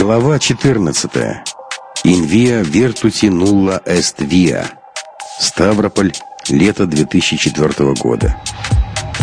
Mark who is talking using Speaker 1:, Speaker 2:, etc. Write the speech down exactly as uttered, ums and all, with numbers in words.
Speaker 1: Глава четырнадцатая. In via virtuti nulla est via. Ставрополь. Лето две тысячи четвёртого года.